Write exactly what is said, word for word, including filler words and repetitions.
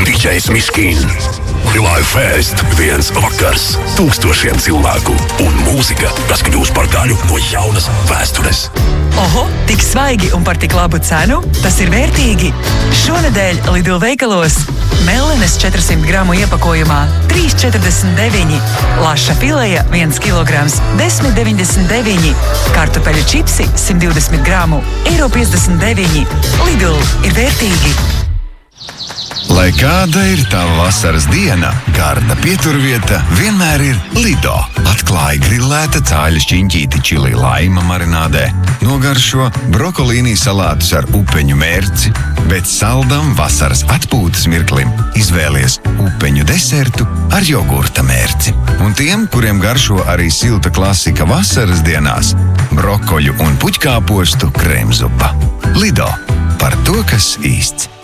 Didžejs Miškīn. Live Fest, viens vakars, tūkstošiem cilvēku un mūzika, kas kļūs par daļu no jaunas vēstures. Oho, tik svaigi un par tik labu cenu? Tas ir vērtīgi. Šonedēļ Lidl veikalos melenes četrsimt gramu iepakojumā trīs četrdesmit deviņi, laša fileja viens kilograms desmit deviņdesmit deviņi, kartupeļu čipsi simt divdesmit gramu eiro piecdesmit deviņi. Lidl ir vērtīgi. Lai kāda ir tava vasaras diena, garda pieturvieta vienmēr ir Lido. Atklāja grilēta cāļa šķiņķīti čili laima marinādē, nogaršo brokolīnī salātus ar upeņu mērci, bet saldam vasaras atpūtas mirklim izvēlies upeņu desertu ar jogurta mērci. Un tiem, kuriem garšo arī silta klasika vasaras dienās, brokoļu un puķkāpostu kremzupa. Lido. Par to, kas īsts.